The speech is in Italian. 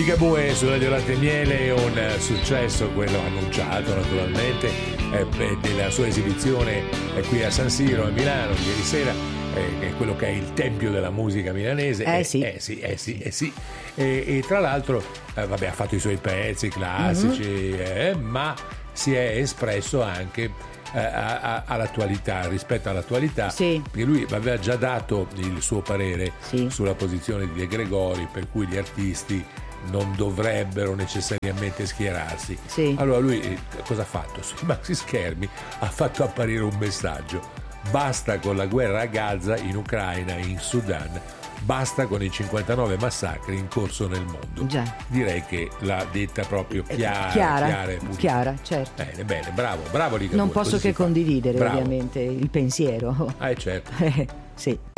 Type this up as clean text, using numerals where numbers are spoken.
Ligabue su Radio Latte e Miele, un successo, quello annunciato naturalmente, della sua esibizione qui a San Siro a Milano ieri sera, che è quello che è il tempio della musica milanese. Sì. E tra l'altro ha fatto i suoi pezzi classici, ma si è espresso anche all'attualità, rispetto all'attualità, perché lui aveva già dato il suo parere sulla posizione di De Gregori, per cui gli artisti non dovrebbero necessariamente schierarsi. Allora lui cosa ha fatto? Sui maxi schermi ha fatto apparire un messaggio: basta con la guerra a Gaza, in Ucraina, in Sudan, basta con i 59 massacri in corso nel mondo. Direi che l'ha detta proprio chiara, certo. Bene, bravo Ligabue. Non posso che condividere ovviamente il pensiero. Certo. Sì.